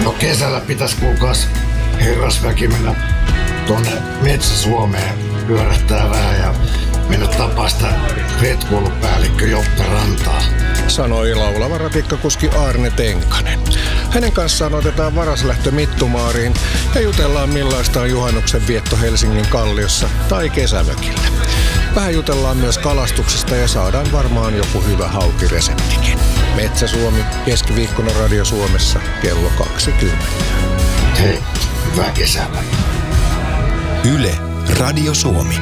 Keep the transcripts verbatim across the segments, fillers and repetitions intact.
No kesällä pitäisi kuulkaas herrasväki mennä tuonne Metsä-Suomeen pyörähtää vähän ja mennä tapaa sitä retkoulupäällikkö Joppe Rantaa. Sanoi laulava ratikkakuski Arne Tenkanen. Hänen kanssaan otetaan varaslähtö Mittumaariin ja jutellaan millaista on juhannuksen vietto Helsingin Kalliossa tai kesämökillä. Vähän jutellaan myös kalastuksesta ja saadaan varmaan joku hyvä haukireseptikin. Metsä-Suomi, keskiviikkona Radio Suomessa, kello kaksikymmentä. Hei, hyvää kesää. Yle, Radio Suomi.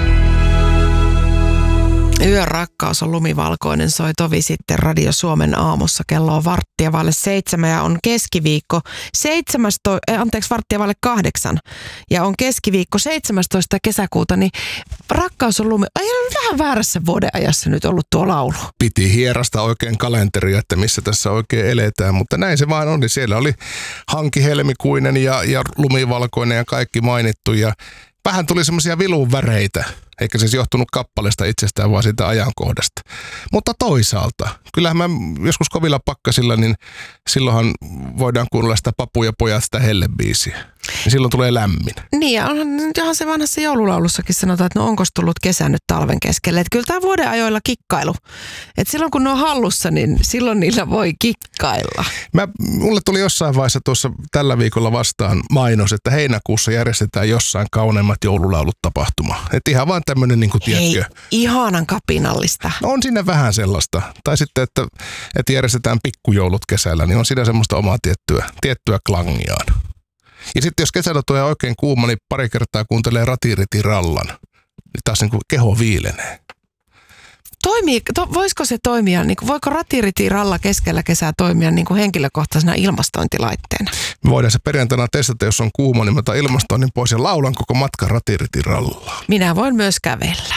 Yön rakkaus on lumivalkoinen, soi tovi sitten Radio Suomen aamussa. Kello on varttia vaille seitsemän ja on keskiviikko seitsemästoista, eh, anteeksi varttia vaille kahdeksan. Ja on keskiviikko seitsemästoista kesäkuuta, niin rakkaus on lumi. Ei ole vähän väärässä vuodenajassa nyt ollut tuo laulu. Piti hierasta oikein kalenteria, että missä tässä oikein eletään, mutta näin se vaan on. Niin siellä oli hankihelmikuinen ja, ja lumivalkoinen ja kaikki mainittu ja vähän tuli semmoisia vilun väreitä, eikä siis johtunut kappaleesta itsestään, vaan siitä ajankohdasta. Mutta toisaalta, kyllähän mä joskus kovilla pakkasilla, niin silloinhan voidaan kuunnella sitä Papu ja pojat, sitä hellebiisiä. Niin silloin tulee lämmin. Niin, ja onhan, onhan se vanhassa joululaulussakin sanotaan, että no onko tullut kesä nyt talven keskelle. Että kyllä tämä vuoden ajoilla kikkailu. Että silloin kun ne on hallussa, niin silloin niillä voi kikkailla. Mä, mulle tuli jossain vaiheessa tuossa tällä viikolla vastaan mainos, että heinäkuussa järjestetään jossain kauneimmat joululaulut tapahtuma. Että ihan vaan tämmöinen niin kuin tiedätkö. Hei, ihanan kapinallista. No on siinä vähän sellaista. Tai sitten, että, että järjestetään pikkujoulut kesällä, niin on siinä semmoista omaa tiettyä, tiettyä klangiaan. Ja sitten jos kesällä tulee oikein kuuma, niin pari kertaa kuuntelee Ratiritirallan. Niin taas niin kuin keho viilenee. Toimii, to, voisiko se toimia, niin kuin, voiko Ratiritiralla keskellä kesää toimia niin kuin henkilökohtaisena ilmastointilaitteena? Me voidaan se perjantaina testata, jos on kuuma, niin mä otan ilmastoinnin pois ja laulan koko matkan Ratiritirallaa. Minä voin myös kävellä.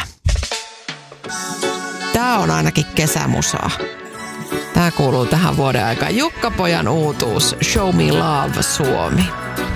Tää on ainakin kesämusaa. Tää kuuluu tähän vuoden aikaan. Jukka Pojan uutuus Show Me Love Suomi.